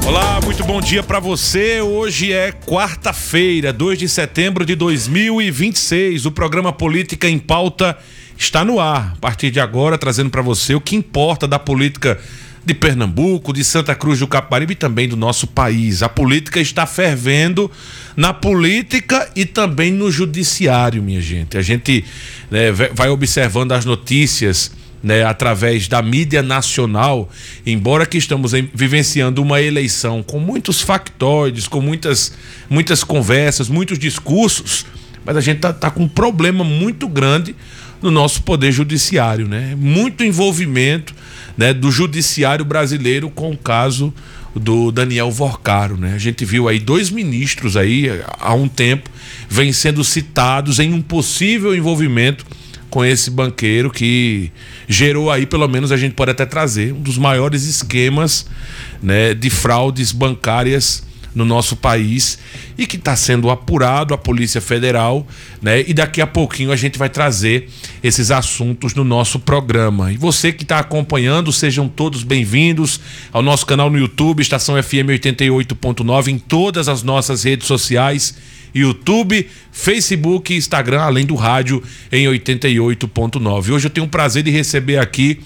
Olá, muito bom dia para você. Hoje é quarta-feira, 2 de setembro de 2026. O programa Política em Pauta está no ar. A partir de agora, trazendo para você o que importa da política de Pernambuco, de Santa Cruz do Capibaribe e também do nosso país. A política está fervendo na política e também no judiciário, minha gente. A gente vai observando as notícias, através da mídia nacional, embora que estamos vivenciando uma eleição com muitos factoides, com muitas conversas, muitos discursos, mas a gente tá com um problema muito grande no nosso poder judiciário, muito envolvimento, do judiciário brasileiro com o caso do Daniel Vorcaro, A gente viu aí 2 ministros aí há um tempo vêm sendo citados em um possível envolvimento com esse banqueiro que gerou aí, pelo menos a gente pode até trazer, um dos maiores esquemas, de fraudes bancárias no nosso país e que está sendo apurado a Polícia Federal, e daqui a pouquinho a gente vai trazer esses assuntos no nosso programa. E você que está acompanhando, sejam todos bem-vindos ao nosso canal no YouTube, Estação FM 88.9, em todas as nossas redes sociais, YouTube, Facebook e Instagram, além do rádio em 88.9. Hoje eu tenho o prazer de receber aqui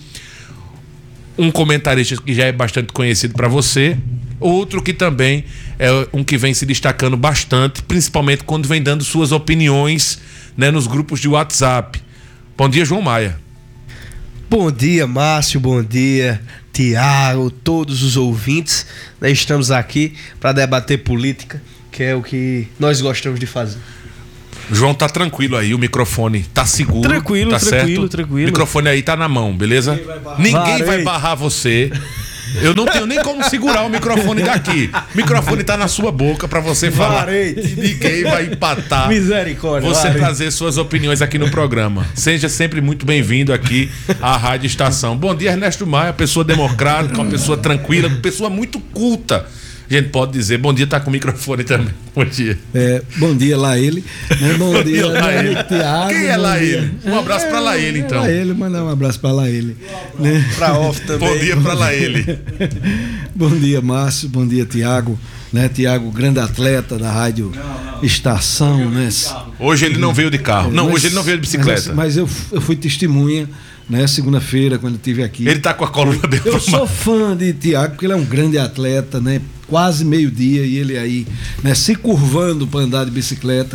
um comentarista que já é bastante conhecido para você, outro que também é um que vem se destacando bastante, principalmente quando vem dando suas opiniões, nos grupos de WhatsApp. Bom dia, João Maia. Bom dia, Márcio, bom dia, Tiago, todos os ouvintes. Estamos aqui para debater política, que é o que nós gostamos de fazer. João, tá tranquilo aí, o microfone tá seguro. Tranquilo. O microfone aí tá na mão, beleza? Ninguém vai barrar você. Eu não tenho nem como segurar o microfone daqui. O microfone tá na sua boca pra você falar. Ninguém vai empatar. Misericórdia. Você trazer suas opiniões aqui no programa. Seja sempre muito bem-vindo aqui à Rádio Estação. Bom dia, Ernesto Maia, pessoa democrática, uma pessoa tranquila, uma pessoa muito culta. A gente pode dizer, bom dia, tá com o microfone também. Bom dia. Bom dia, Laele. Bom dia, Laele. Tiago. Quem é Laele? Um abraço pra Laele, então. Laele, mandar um abraço pra Laele. Pra off também. Bom dia pra Laele. Bom dia, Márcio. Bom dia, Tiago. Tiago, grande atleta da Rádio Estação, Hoje ele não veio de carro. Hoje ele não veio de bicicleta. Mas eu fui testemunha, segunda-feira, quando eu estive aqui. Ele tá com a coluna dele. Eu sou fã de Tiago, porque ele é um grande atleta, quase meio-dia, e ele aí, se curvando para andar de bicicleta,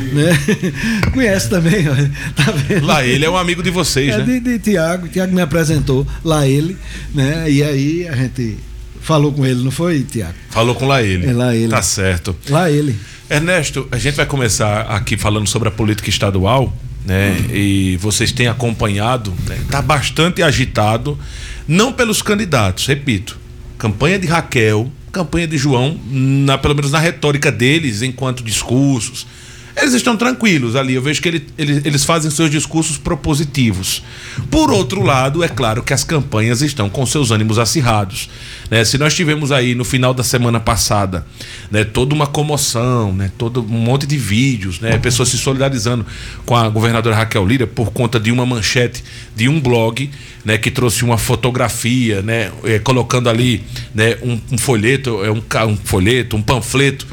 Conhece também, tá vendo? Lá ele é um amigo de vocês, de Tiago me apresentou, lá ele, e aí a gente falou com ele, não foi, Tiago? Falou com lá ele. Lá ele. Tá certo. Lá ele. Ernesto, a gente vai começar aqui falando sobre a política estadual, e vocês têm acompanhado, tá bastante agitado, não pelos candidatos, repito, campanha de Raquel, campanha de João, pelo menos na retórica deles, enquanto discursos, eles estão tranquilos ali. Eu vejo que eles fazem seus discursos propositivos. Por outro lado, é claro que as campanhas estão com seus ânimos acirrados, Se nós tivemos aí no final da semana passada, toda uma comoção, todo um monte de vídeos, pessoas se solidarizando com a governadora Raquel Lira por conta de uma manchete de um blog, que trouxe uma fotografia, colocando ali, um folheto, um panfleto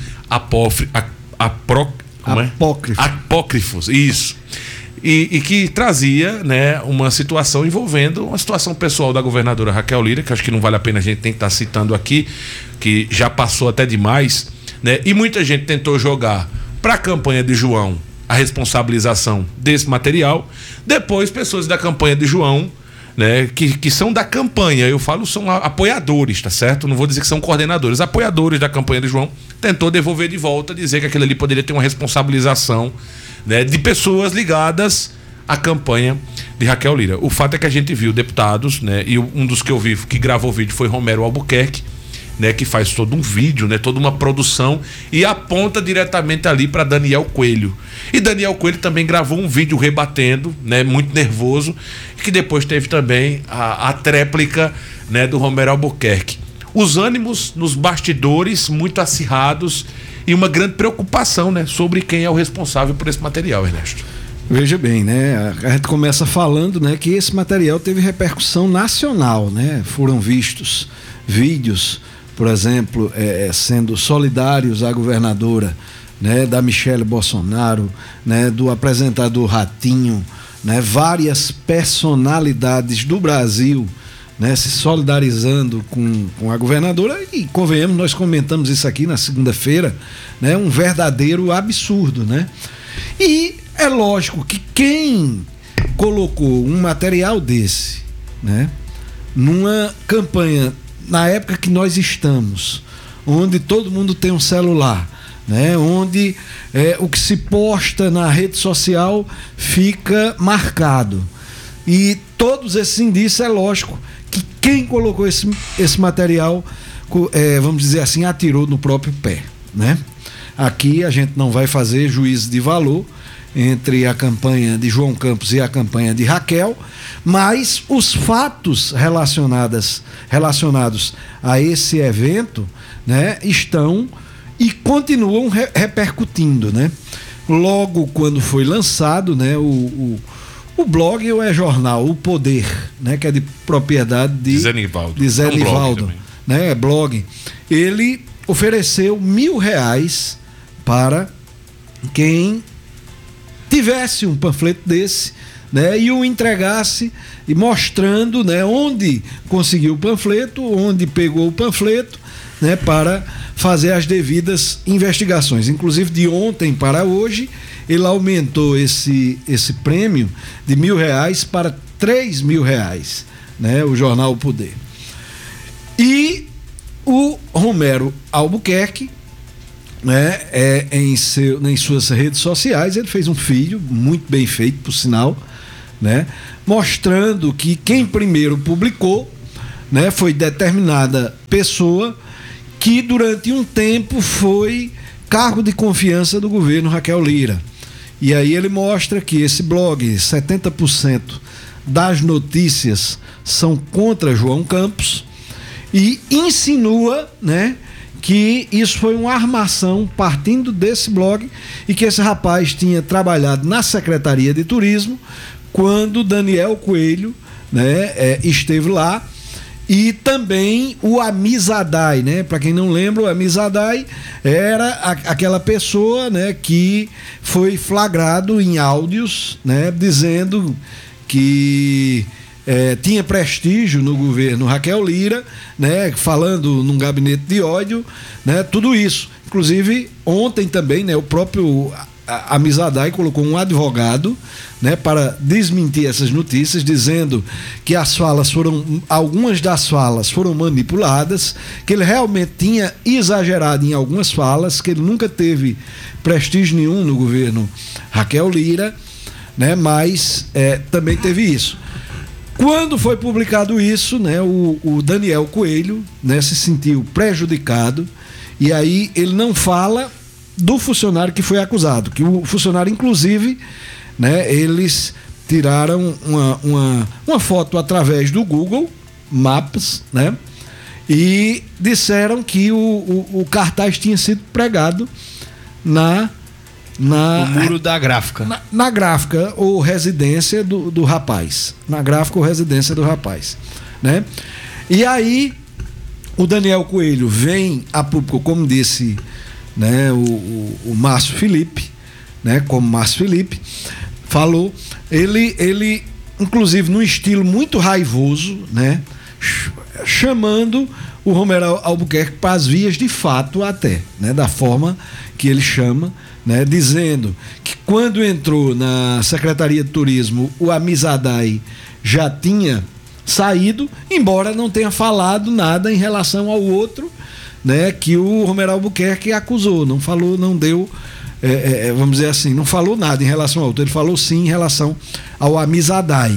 apócrifos, isso. E que trazia, uma situação envolvendo uma situação pessoal da governadora Raquel Lira, que acho que não vale a pena a gente estar citando aqui, que já passou até demais, e muita gente tentou jogar para a campanha de João a responsabilização desse material. Depois, pessoas da campanha de João, que são da campanha, eu falo, são apoiadores, tá certo? Não vou dizer que são coordenadores, apoiadores da campanha de João, tentou devolver de volta, dizer que aquilo ali poderia ter uma responsabilização, de pessoas ligadas à campanha de Raquel Lira. O fato é que a gente viu deputados, e um dos que eu vi que gravou o vídeo foi Romero Albuquerque, que faz todo um vídeo, toda uma produção, e aponta diretamente ali para Daniel Coelho. E Daniel Coelho também gravou um vídeo rebatendo, muito nervoso, que depois teve também a tréplica, do Romero Albuquerque. Os ânimos nos bastidores muito acirrados e uma grande preocupação, sobre quem é o responsável por esse material, Ernesto. Veja bem, a gente começa falando, que esse material teve repercussão nacional, foram vistos vídeos por exemplo, sendo solidários à governadora, né, da Michele Bolsonaro, né, do apresentador Ratinho, né, várias personalidades do Brasil, né, se solidarizando com a governadora, e convenhamos, nós comentamos isso aqui na segunda-feira, né, um verdadeiro absurdo, né? E é lógico que quem colocou um material desse, né, numa campanha, na época que nós estamos, onde todo mundo tem um celular, né, onde o que se posta na rede social fica marcado, e todos esses indícios, é lógico que quem colocou esse material, vamos dizer assim, atirou no próprio pé, né? Aqui a gente não vai fazer juízo de valor entre a campanha de João Campos e a campanha de Raquel, mas os fatos relacionados a esse evento, né, estão e continuam repercutindo, né? Logo quando foi lançado, né, o blog ou jornal, o Poder, né, que é de propriedade de Zé Nivaldo, né, é blog. Ele ofereceu R$1.000 para quem tivesse um panfleto desse, né, e o entregasse, e mostrando, né, onde conseguiu o panfleto, onde pegou o panfleto, né, para fazer as devidas investigações. Inclusive, de ontem para hoje, ele aumentou esse prêmio de R$1.000 para R$3.000, né, o jornal O Poder. E o Romero Albuquerque, né, em suas redes sociais, ele fez um vídeo muito bem feito, por sinal, né, mostrando que quem primeiro publicou, né, foi determinada pessoa que durante um tempo foi cargo de confiança do governo Raquel Lira. E aí ele mostra que esse blog, 70% das notícias são contra João Campos, e insinua, né, que isso foi uma armação partindo desse blog, e que esse rapaz tinha trabalhado na Secretaria de Turismo quando Daniel Coelho, né, esteve lá. E também o Amizadai, né? Para quem não lembra, o Amizadai era aquela pessoa, né, que foi flagrado em áudios, né, dizendo que tinha prestígio no governo Raquel Lira, né, falando num gabinete de ódio, né, tudo isso. Inclusive, ontem também, né, o próprio Amizadai colocou um advogado, né, para desmentir essas notícias, dizendo que algumas das falas foram manipuladas, que ele realmente tinha exagerado em algumas falas, que ele nunca teve prestígio nenhum no governo Raquel Lira, né, mas também teve isso. Quando foi publicado isso, né, o Daniel Coelho, né, se sentiu prejudicado, e aí ele não fala do funcionário que foi acusado, que o funcionário, inclusive, né, eles tiraram uma foto através do Google Maps, né, e disseram que o cartaz tinha sido pregado no muro da gráfica. Na gráfica ou residência do rapaz. Na gráfica ou residência do rapaz, né? E aí o Daniel Coelho vem a público, como disse, né, o Márcio Felipe, né, como Márcio Felipe falou, ele inclusive num estilo muito raivoso, né, chamando o Romero Albuquerque para as vias de fato, até, né, da forma que ele chama, né, dizendo que quando entrou na Secretaria de Turismo, o Amizadai já tinha saído, embora não tenha falado nada em relação ao outro, né, que o Romero Albuquerque acusou. Não falou, não deu, vamos dizer assim, não falou nada em relação ao outro. Ele falou sim em relação ao Amizadai.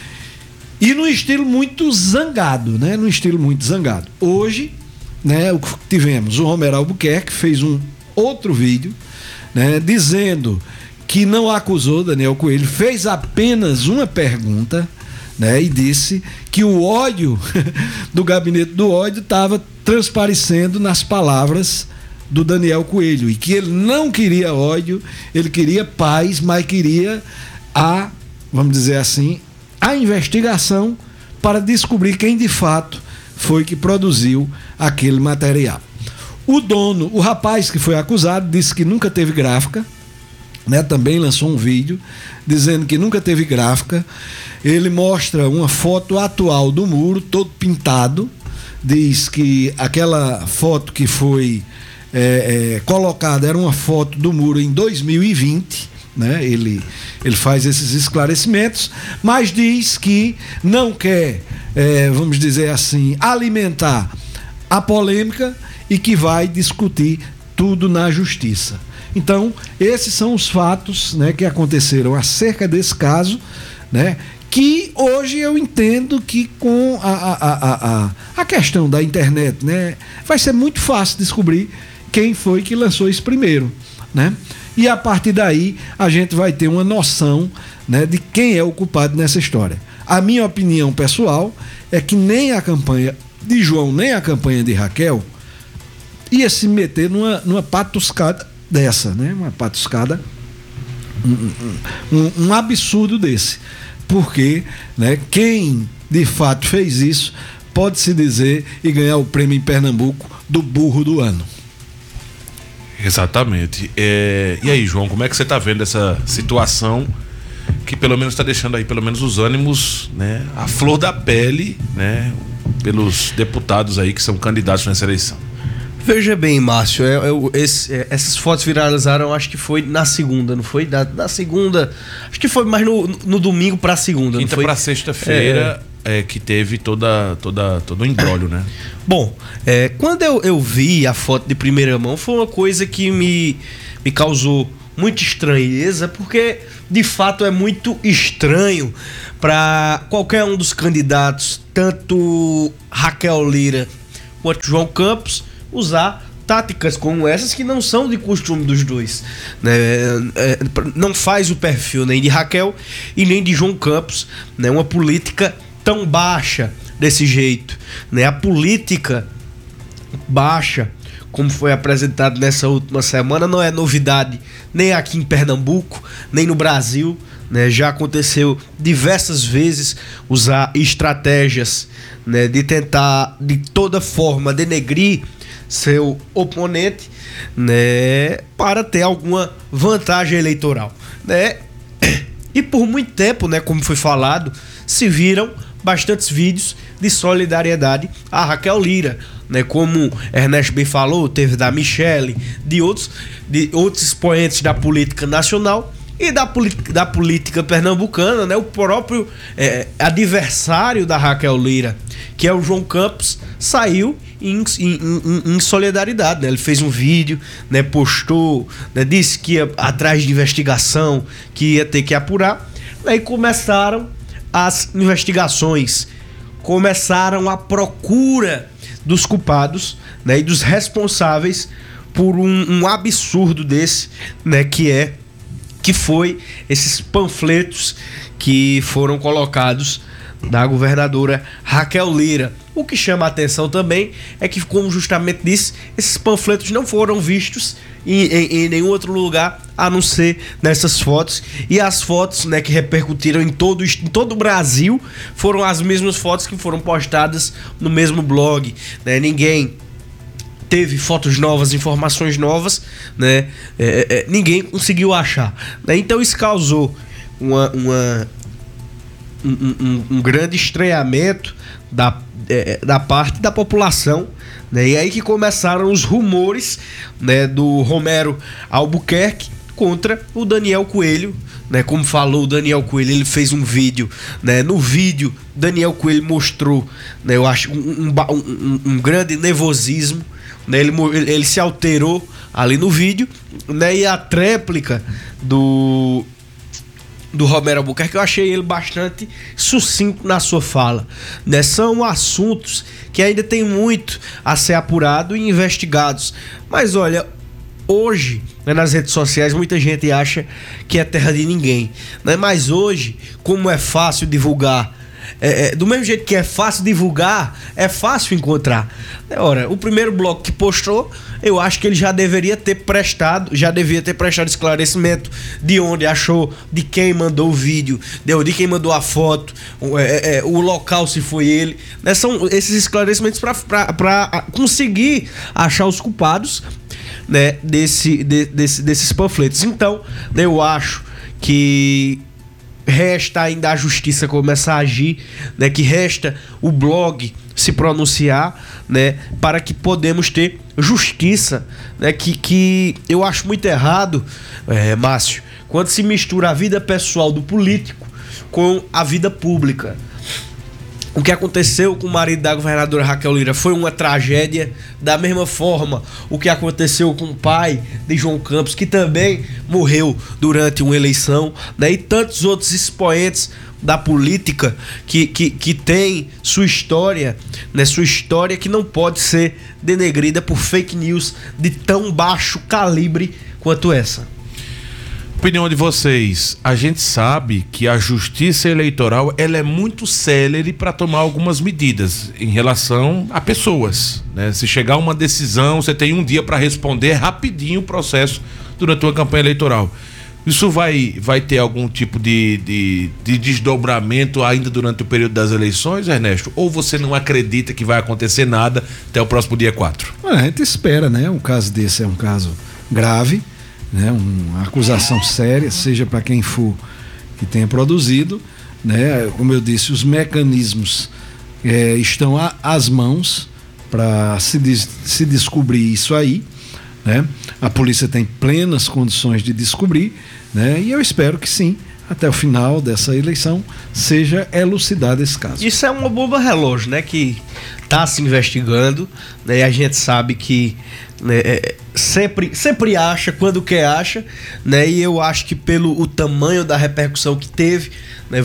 E num estilo muito zangado, né? Num estilo muito zangado. Hoje, né, o que tivemos, o Romero Albuquerque fez um outro vídeo, né, dizendo que não acusou Daniel Coelho, fez apenas uma pergunta, né, e disse que o ódio do gabinete do ódio estava transparecendo nas palavras do Daniel Coelho, e que ele não queria ódio, ele queria paz, mas queria vamos dizer assim, a investigação para descobrir quem de fato foi que produziu aquele material. O dono, o rapaz que foi acusado, disse que nunca teve gráfica, né? Também lançou um vídeo dizendo que nunca teve gráfica. Ele mostra uma foto atual do muro, todo pintado. Diz que aquela foto que foi colocada era uma foto do muro em 2020, né? Ele faz esses esclarecimentos, mas diz que não quer, vamos dizer assim, alimentar a polêmica e que vai discutir tudo na justiça. Então, esses são os fatos, né, que aconteceram acerca desse caso, né, que hoje eu entendo que com a questão da internet, né, vai ser muito fácil descobrir quem foi que lançou isso primeiro, né? E a partir daí a gente vai ter uma noção, né, de quem é o culpado nessa história. A minha opinião pessoal é que nem a campanha de João, nem a campanha de Raquel ia se meter numa patuscada dessa, né? Uma patuscada, um absurdo desse. Porque, né, quem de fato fez isso pode-se dizer e ganhar o prêmio em Pernambuco do burro do ano. Exatamente. E aí, João, como é que você está vendo essa situação que pelo menos está deixando aí pelo menos os ânimos, né, à flor da pele, né, pelos deputados aí que são candidatos nessa eleição? Veja bem, Márcio, essas fotos viralizaram, acho que foi na segunda, não foi? Na segunda, acho que foi mais no domingo pra segunda, quinta não foi? Pra sexta-feira que teve todo o imbróglio, né? Bom, quando eu vi a foto de primeira mão, foi uma coisa que me causou muita estranheza, porque de fato é muito estranho para qualquer um dos candidatos, tanto Raquel Lira quanto João Campos, usar táticas como essas que não são de costume dos dois, né? Não faz o perfil nem de Raquel e nem de João Campos, né? Uma política tão baixa desse jeito, né? A política baixa, como foi apresentado nessa última semana, não é novidade nem aqui em Pernambuco, nem no Brasil, né? Já aconteceu diversas vezes usar estratégias, né, de tentar de toda forma denegrir seu oponente, né, para ter alguma vantagem eleitoral, né? E por muito tempo, né, como foi falado, se viram bastantes vídeos de solidariedade a Raquel Lira, né? Como Ernesto bem falou, teve da Michele, de outros expoentes da política nacional e da política pernambucana, né? O próprio adversário da Raquel Lira, que é o João Campos, saiu em solidariedade, né? Ele fez um vídeo, né? Postou, né? Disse que ia atrás de investigação, que ia ter que apurar, né? E começaram as investigações, começaram a procura dos culpados, né? E dos responsáveis por um absurdo desse, né? Que foi esses panfletos que foram colocados da governadora Raquel Lira. O que chama a atenção também é que, como justamente disse, esses panfletos não foram vistos em nenhum outro lugar a não ser nessas fotos. E as fotos, né, que repercutiram em todo o Brasil foram as mesmas fotos que foram postadas no mesmo blog, né? Ninguém teve fotos novas, informações novas, né? Ninguém conseguiu achar, né? Então isso causou um grande estranhamento da parte da população, né? E aí que começaram os rumores, né, do Romero Albuquerque contra o Daniel Coelho, né? Como falou o Daniel Coelho, ele fez um vídeo, né? No vídeo, Daniel Coelho mostrou, né, eu acho, um grande nervosismo, né? Ele se alterou ali no vídeo, né? E a tréplica do Romero Albuquerque, eu achei ele bastante sucinto na sua fala, né? São assuntos que ainda tem muito a ser apurado e investigados. Mas olha, hoje, né, nas redes sociais, muita gente acha que é terra de ninguém, né? Mas hoje, como é fácil divulgar do mesmo jeito que é fácil divulgar, é fácil encontrar. Ora, o primeiro bloco que postou, eu acho que ele já devia ter prestado esclarecimento de onde achou, de quem mandou o vídeo, de quem mandou a foto, o local, se foi ele, né? São esses esclarecimentos para conseguir achar os culpados, né, desses panfletos. Então, eu acho que resta ainda a justiça começar a agir, né, que resta o blog se pronunciar, né, para que podemos ter justiça, né, que eu acho muito errado, Márcio, quando se mistura a vida pessoal do político com a vida pública. O que aconteceu com o marido da governadora Raquel Lira foi uma tragédia. Da mesma forma, o que aconteceu com o pai de João Campos, que também morreu durante uma eleição, né? E tantos outros expoentes da política que tem sua história, né? Sua história que não pode ser denegrida por fake news de tão baixo calibre quanto essa. Opinião de vocês, a gente sabe que a justiça eleitoral ela é muito célere para tomar algumas medidas em relação a pessoas, né? Se chegar uma decisão, você tem um dia para responder rapidinho o processo durante uma campanha eleitoral. Isso vai ter algum tipo de desdobramento ainda durante o período das eleições, Ernesto? Ou você não acredita que vai acontecer nada até o próximo dia 4? A gente espera, né? Um caso desse é um caso grave, né, uma acusação séria, seja para quem for que tenha produzido, né? Como eu disse, os mecanismos estão às mãos para se descobrir isso aí, né? A polícia tem plenas condições de descobrir, né? E eu espero que sim, até o final dessa eleição seja elucidado esse caso. Isso é uma bomba relógio, né? Que está se investigando, né? E a gente sabe que, né, sempre acha quando quer acha, né? E eu acho que pelo o tamanho da repercussão que teve, né,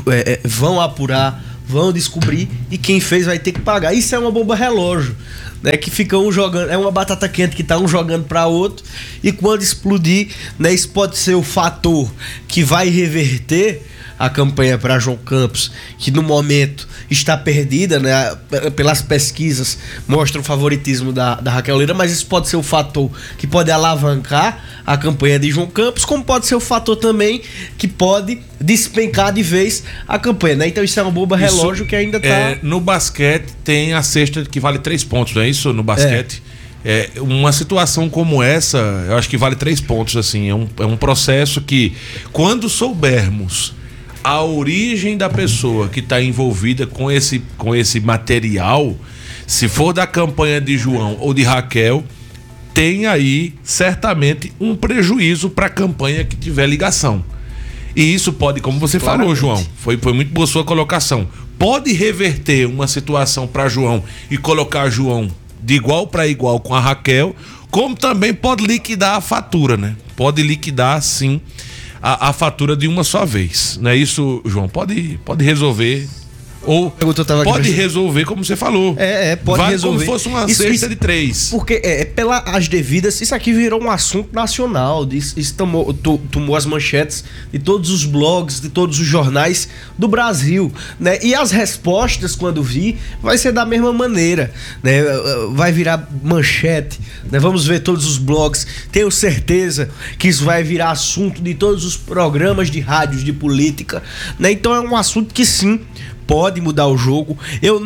vão apurar, vão descobrir e quem fez vai ter que pagar. Isso é uma bomba relógio, né? Que fica um jogando, é uma batata quente que tá um jogando para outro e quando explodir, né, isso pode ser o fator que vai reverter a campanha para João Campos, que no momento está perdida, né? Pelas pesquisas mostram o favoritismo da Raquel Lira, mas isso pode ser o fator que pode alavancar a campanha de João Campos, como pode ser o fator também que pode despencar de vez a campanha, né? Então isso é uma bomba relógio que ainda tá... No basquete tem a cesta que vale 3 pontos, não é isso? No basquete. Uma situação como essa, eu acho que vale 3 pontos, assim. É um processo que, quando soubermos a origem da pessoa que está envolvida com esse material, se for da campanha de João ou de Raquel, tem aí certamente um prejuízo para a campanha que tiver ligação. E isso pode, como você falou, João, foi muito boa sua colocação, pode reverter uma situação para João e colocar João de igual para igual com a Raquel, como também pode liquidar a fatura, né? Pode liquidar, sim, a fatura de uma só vez, não é isso, João? Pode resolver, ou pode resolver como você falou. Pode resolver. Como se fosse uma cesta de 3. Porque as devidas, isso aqui virou um assunto nacional, isso tomou as manchetes de todos os blogs, de todos os jornais do Brasil, né? E as respostas, quando vai ser da mesma maneira, né? Vai virar manchete, né? Vamos ver todos os blogs, tenho certeza que isso vai virar assunto de todos os programas de rádios de política, né? Então é um assunto que sim pode mudar o jogo.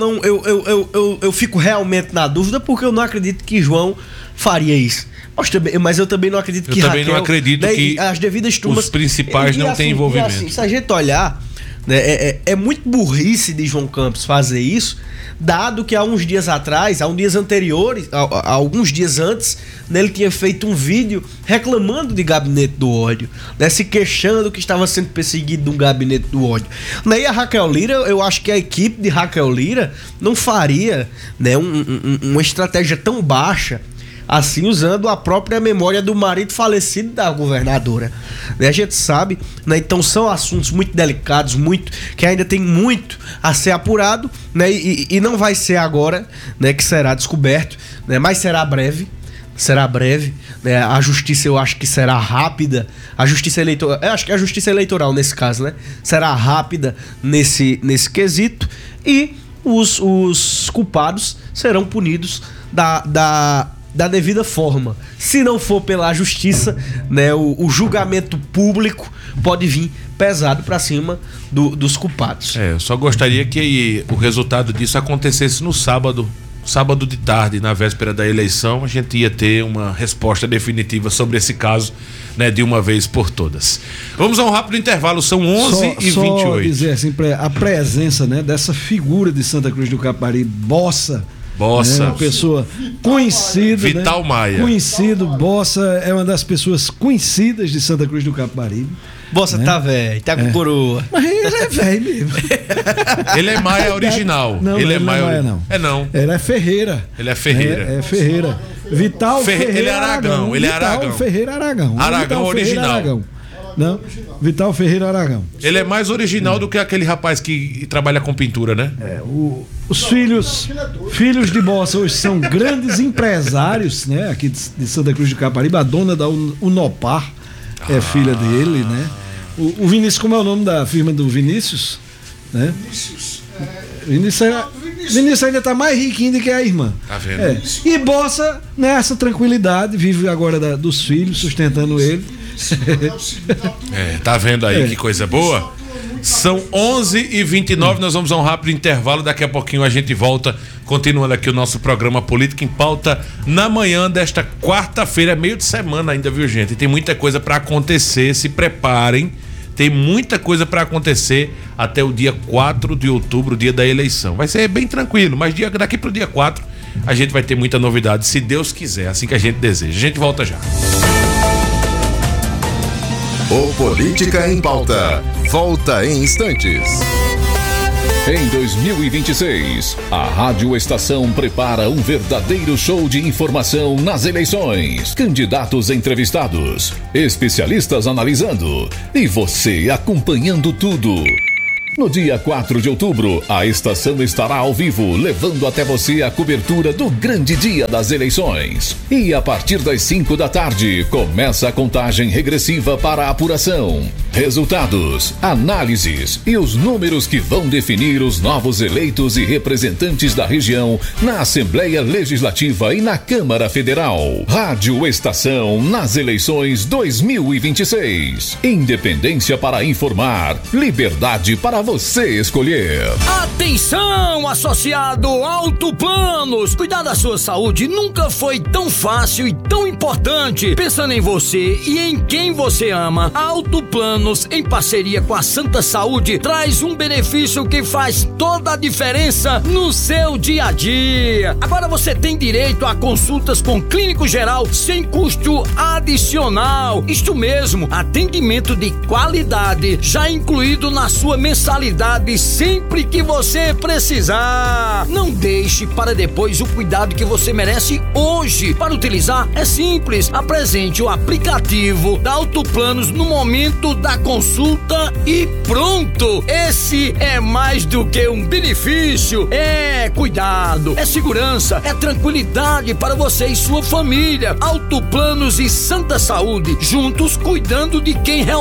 Eu fico realmente na dúvida porque eu não acredito que João faria isso. Mas eu também não acredito que Raquel... Eu também não acredito, né, que as devidas turmas, os principais não têm envolvimento. Assim, se a gente olhar, né, é muito burrice de João Campos fazer isso, dado que há uns dias anteriores, alguns dias antes, né, ele tinha feito um vídeo reclamando de gabinete do ódio, né, se queixando que estava sendo perseguido de um gabinete do ódio. E a Raquel Lira, eu acho que a equipe de Raquel Lira não faria, né, uma estratégia tão baixa assim, usando a própria memória do marido falecido da governadora, né? A gente sabe, né? Então são assuntos muito delicados, que ainda tem muito a ser apurado, né? E não vai ser agora, né, que será descoberto, né? Mas será breve, será breve, né? A justiça eu acho que será rápida. A justiça eleitoral, eu acho que a justiça eleitoral nesse caso, né? Será rápida nesse quesito e os culpados serão punidos da devida forma. Se não for pela justiça, né? O julgamento público pode vir pesado para cima dos culpados. Eu só gostaria que o resultado disso acontecesse no sábado de tarde, na véspera da eleição. A gente ia ter uma resposta definitiva sobre esse caso, né, de uma vez por todas. Vamos a um rápido intervalo, são 11h28. Só dizer assim, a presença, né, dessa figura de Santa Cruz do Capibaribe, Bossa, né, uma pessoa conhecida, Vital, né, Maia. Conhecido, Bossa é uma das pessoas conhecidas de Santa Cruz do Capibaribe. Bossa, né? Tá velho, tá com coroa. Mas ele é velho mesmo. Ele é Maia original. Não, ele não é Maia, não. Não. Ele é Ferreira. Ele é Ferreira. É Ferreira. Vital Ferreira. Ele é Aragão. Ele é Aragão. Vital Ferreira Aragão. Aragão original. Aragão. Não, Vital Ferreira Aragão. Ele é mais original do que aquele rapaz que trabalha com pintura, né? Os filhos de Bossa hoje são grandes empresários, né? Aqui de Santa Cruz do Capibaribe. A dona da Unopar é filha dele, né? O Vinícius, como é o nome da firma do Vinícius? Né? Vinícius ainda tá mais riquinho do que a irmã. Tá vendo? E Bossa, nessa tranquilidade, vive agora dos filhos, sustentando ele. Tá vendo aí que coisa boa? São 11h29, nós vamos a um rápido intervalo. Daqui a pouquinho a gente volta, continuando aqui o nosso programa Política em Pauta na manhã desta quarta-feira, meio de semana ainda, viu, gente? Tem muita coisa para acontecer, se preparem. Tem muita coisa para acontecer até o dia 4 de outubro, dia da eleição. Vai ser bem tranquilo, mas daqui pro dia 4 a gente vai ter muita novidade, se Deus quiser, assim que a gente deseja. A gente volta já. O Política em Pauta volta em instantes. Em 2026, a Rádio Estação prepara um verdadeiro show de informação nas eleições. Candidatos entrevistados, especialistas analisando e você acompanhando tudo. No dia 4 de outubro, a estação estará ao vivo, levando até você a cobertura do grande dia das eleições. E a partir das 5 da tarde, começa a contagem regressiva para a apuração. Resultados, análises e os números que vão definir os novos eleitos e representantes da região na Assembleia Legislativa e na Câmara Federal. Rádio Estação nas eleições 2026. Independência para informar, liberdade para você escolher. Atenção, associado Auto Planos. Cuidar da sua saúde nunca foi tão fácil e tão importante. Pensando em você e em quem você ama, Auto Planos, em parceria com a Santa Saúde, traz um benefício que faz toda a diferença no seu dia a dia. Agora você tem direito a consultas com clínico geral sem custo adicional. Isto mesmo, atendimento de qualidade já incluído na sua mensalidade sempre que você precisar. Não deixe para depois o cuidado que você merece hoje. Para utilizar é simples. Apresente o aplicativo da Auto Planos no momento da consulta e pronto. Esse é mais do que um benefício. É cuidado, é segurança, é tranquilidade para você e sua família. Auto Planos e Santa Saúde, juntos cuidando de quem realmente